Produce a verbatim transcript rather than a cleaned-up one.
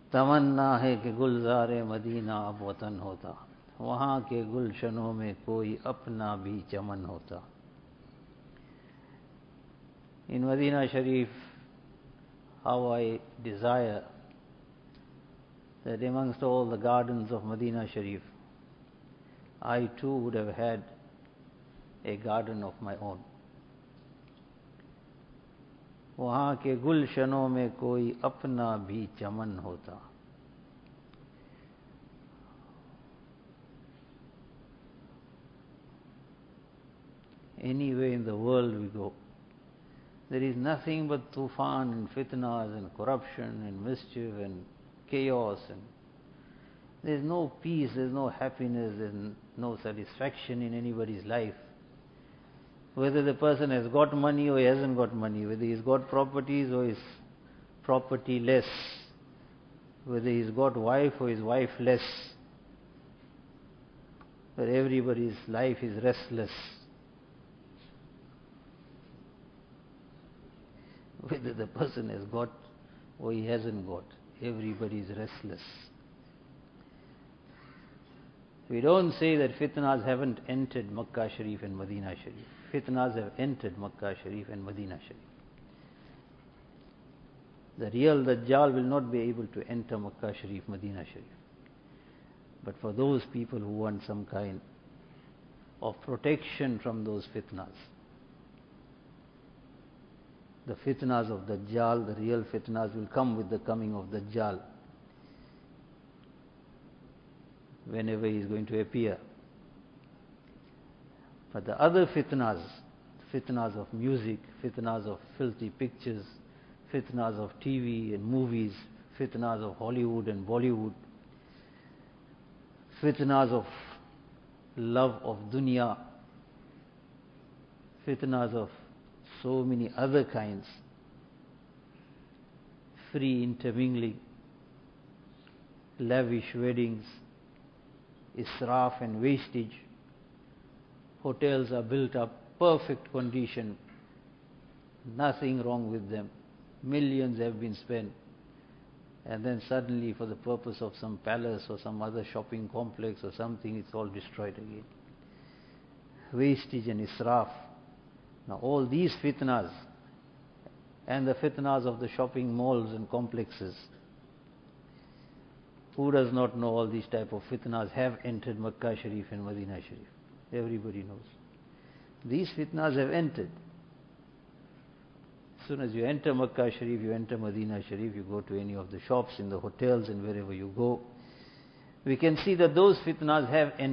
तमन्ना है कि गुलज़ारे मदीना अब वतन होता, वहाँ के गुलशनों में कोई अपना भी चमन होता. In Medina Sharif, how I desire that amongst all the gardens of Medina Sharif, I too would have had a garden of my own. वहाँ के गुलशनों में कोई अपना भी चमन होता. Anywhere in the world we go, there is nothing but tufan and fitnas and corruption and mischief and chaos, and there is no peace, there is no happiness, there is no satisfaction in anybody's life. Whether the person has got money or he hasn't got money, whether he's got properties or he's property-less, whether he's got wife or his wife-less, but everybody's life is restless. Whether the person has got or he hasn't got, everybody is restless. We don't say that fitnas haven't entered Makkah Sharif and Medina Sharif. Fitnas have entered Makkah Sharif and Medina Sharif. The real Dajjal will not be able to enter Makkah Sharif, Medina Sharif. But for those people who want some kind of protection from those fitnas, the fitnas of Dajjal, the real fitnas will come with the coming of Dajjal, whenever he is going to appear. But the other fitnas, fitnas of music, fitnas of filthy pictures, fitnas of T V and movies, fitnas of Hollywood and Bollywood, fitnas of love of dunya, fitnas of so many other kinds, free intermingling, lavish weddings, israf and wastage. Hotels are built up, perfect condition, nothing wrong with them. Millions have been spent, and then suddenly for the purpose of some palace or some other shopping complex or something, it's all destroyed again. Wastage and israf. Now all these fitnas and the fitnas of the shopping malls and complexes, who does not know all these type of fitnas have entered Makkah Sharif and Medina Sharif? Everybody knows. These fitnas have entered. As soon as you enter Makkah Sharif, you enter Medina Sharif, you go to any of the shops, in the hotels and wherever you go, we can see that those fitnas have entered.